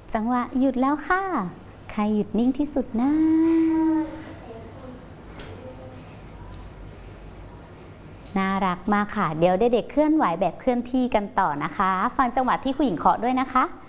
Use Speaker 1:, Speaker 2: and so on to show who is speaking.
Speaker 1: จังหวะหยุดแล้วค่ะใครหยุดนิ่งที่สุดนะน่ารักมากค่ะเดี๋ยวเด็กๆเคลื่อนไหวแบบเคลื่อนที่กันต่อนะคะฟังจังหวะที่ผู้หญิงเคาะด้วยนะคะ